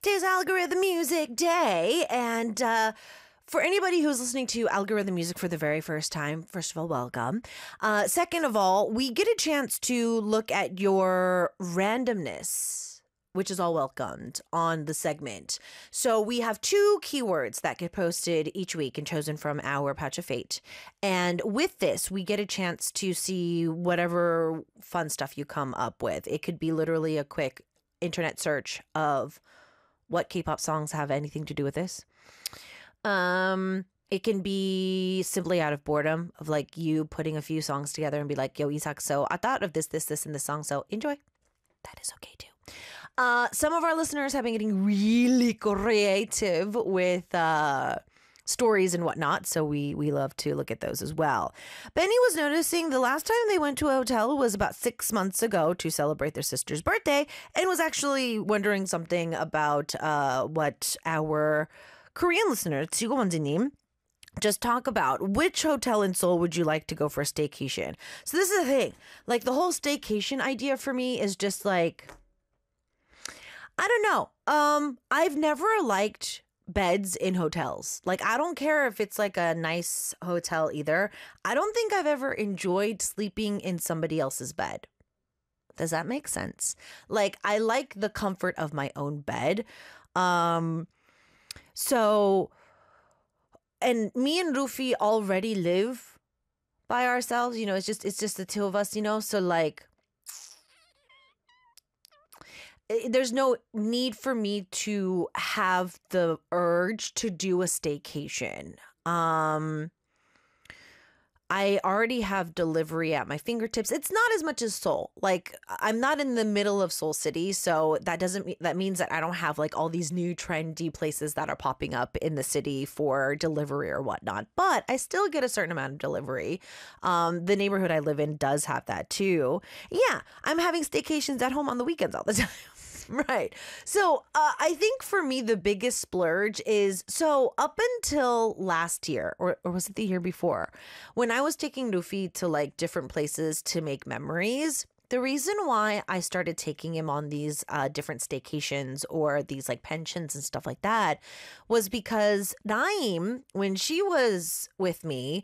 is Algorithm Music Day, and for anybody who's listening to Algorithm Music for the very first time, first of all, welcome. Second of all, we get a chance to look at your randomness, which is all welcomed on the segment. So we have 2 keywords that get posted each week and chosen from our Patch of Fate. And with this, we get a chance to see whatever fun stuff you come up with. It could be literally a quick internet search of what K-pop songs have anything to do with this. It can be simply out of boredom of like you putting a few songs together and be like, yo, Isak, so I thought of this, and this song, so enjoy. That is okay too. Some of our listeners have been getting really creative with stories and whatnot, so we love to look at those as well. Benny was noticing the last time they went to a hotel was about 6 months ago to celebrate their sister's birthday, and was actually wondering something about what our Korean listeners, 지구먼지님, just talk about. Which hotel in Seoul would you like to go for a staycation? So this is the thing. Like, the whole staycation idea for me is just like, I don't know. I've never liked beds in hotels. Like, I don't care if it's like a nice hotel either. I don't think I've ever enjoyed sleeping in somebody else's bed. Does that make sense? Like, I like the comfort of my own bed. So, and me and Rufi already live by ourselves, you know, it's just the 2 of us, you know, so like, there's no need for me to have the urge to do a staycation. I already have delivery at my fingertips. It's not as much as Seoul. Like, I'm not in the middle of Seoul City, so that means that I don't have like all these new trendy places that are popping up in the city for delivery or whatnot. But I still get a certain amount of delivery. The neighborhood I live in does have that too. Yeah, I'm having staycations at home on the weekends all the time. Right. So I think for me, the biggest splurge is, so up until last year, or was it the year before, when I was taking Luffy to like different places to make memories, the reason why I started taking him on these different staycations or these like pensions and stuff like that was because Naeem, when she was with me,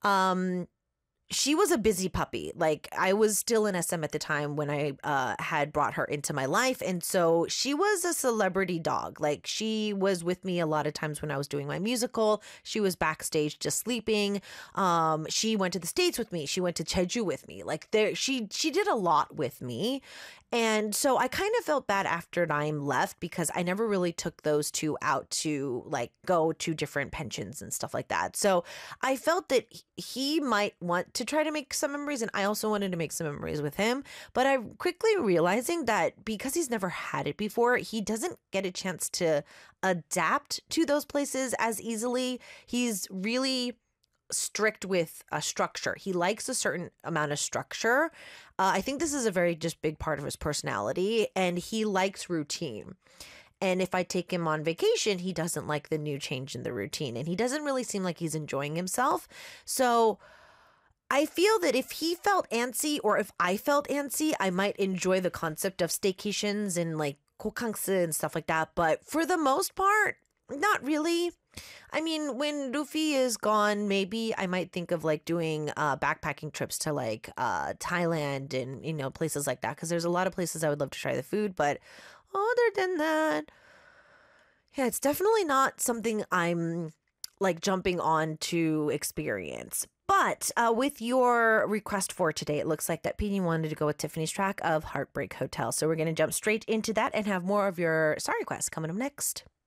she was a busy puppy. Like, I was still in SM at the time when I had brought her into my life. And so she was a celebrity dog. Like, she was with me a lot of times when I was doing my musical. She was backstage just sleeping. She went to the States with me. She went to Jeju with me. Like, she did a lot with me. And so I kind of felt bad after Naeem left because I never really took those 2 out to like go to different pensions and stuff like that. So I felt that he might want to try to make some memories, and I also wanted to make some memories with him. But I'm quickly realizing that because he's never had it before, he doesn't get a chance to adapt to those places as easily. He's really strict with a structure. He likes a certain amount of structure. I think this is a very just big part of his personality, and he likes routine. And if I take him on vacation, he doesn't like the new change in the routine, and he doesn't really seem like he's enjoying himself. So I feel that if he felt antsy or if I felt antsy, I might enjoy the concept of staycations and like kokangse and stuff like that. But for the most part, not really. I mean, when Luffy is gone, maybe I might think of like doing backpacking trips to like Thailand and, you know, places like that. Because there's a lot of places I would love to try the food. But other than that, yeah, it's definitely not something I'm like jumping on to experience. But with your request for today, it looks like that Pini wanted to go with Tiffany's track of Heartbreak Hotel. So we're going to jump straight into that and have more of your song requests coming up next.